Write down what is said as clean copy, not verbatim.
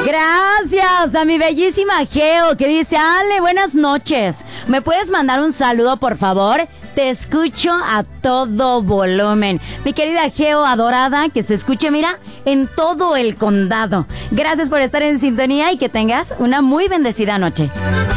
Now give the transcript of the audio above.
Gracias a mi bellísima Geo que dice, Ale, buenas noches. ¿Me puedes mandar un saludo, por favor? Te escucho a todo volumen. Mi querida Geo adorada, que se escuche, mira, en todo el condado. Gracias por estar en sintonía y que tengas una muy bendecida noche.